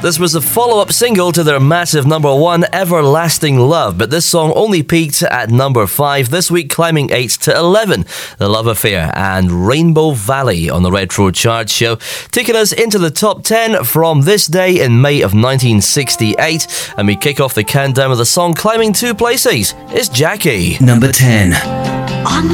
This was a follow-up single to their massive number 1, Everlasting Love, but this song only peaked at number 5 this week, climbing 8 to 11. The Love Affair and Rainbow Valley on the Retro Chart Show, taking us into the top 10 from this day in May of 1968, and we kick off the countdown with a song climbing 2 places. It's Jackie. Number 10. On